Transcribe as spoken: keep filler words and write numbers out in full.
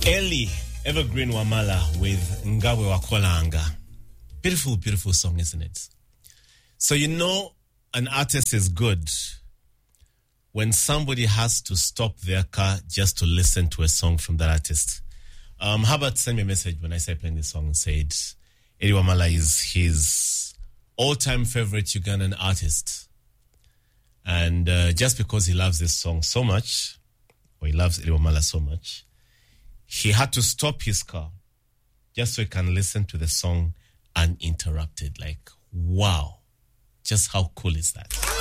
Eli Evergreen Wamala with Ngawe Wakolanga. Beautiful, beautiful song, isn't it? So you know an artist is good when somebody has to stop their car just to listen to a song from that artist. Um, how about send me a message when I say playing this song and said Eli Wamala is his all-time favorite Ugandan artist. And uh, just because he loves this song so much, or he loves Eli Wamala so much, he had to stop his car just so he can listen to the song uninterrupted. Like, wow. Just how cool is that?